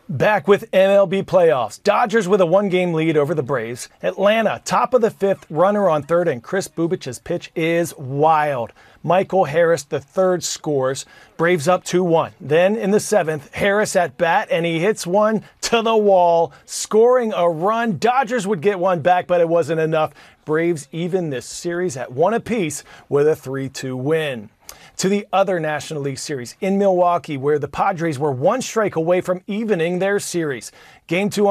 Back with MLB playoffs. Dodgers with a one-game lead over the Braves. Atlanta, top of the fifth, runner on third, and Kris Bubic's pitch is wild. Michael Harris, the third, scores. Braves up 2-1. Then in the seventh, Harris at bat, and he hits one to the wall, scoring a run. Dodgers would get one back, but it wasn't enough. Braves even this series at one apiece with a 3-2 win. To the other National League Series in Milwaukee, where the Padres were one strike away from evening their series. Game 2